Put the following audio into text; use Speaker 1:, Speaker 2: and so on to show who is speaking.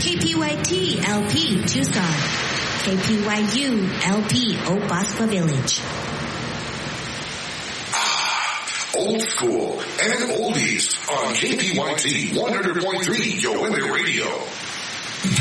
Speaker 1: KPYT LP Tucson. KPYU LP Oak Bosco Village.
Speaker 2: Old school and oldies on KPYT 100.3 Yo Radio.